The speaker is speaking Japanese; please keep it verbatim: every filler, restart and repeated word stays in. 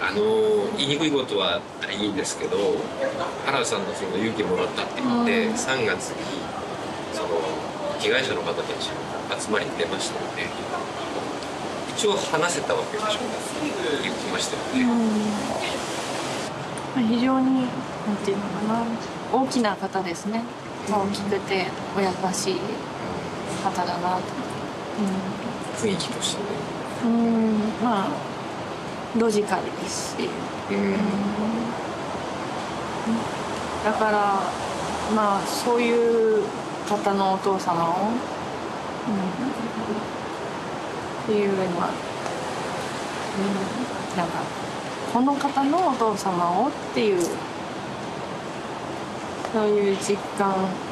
あの言いにくいことはいいんですけど、原田さんのその勇気もらったって言って、うん、さんがつにその被害者の方たちの集まりに出ましたので、一応話せたわけでしょうって言ってましたよね。 うん、非常になんていうのかな、大きな方ですね。大きくてお優しい方だなと、 うん、雰囲気としてね。 うん、まあロジカルですし、うん、だからまあそういう方のお父様を、うん、っていうのは、うん、なんかこの方のお父様をっていうそういう実感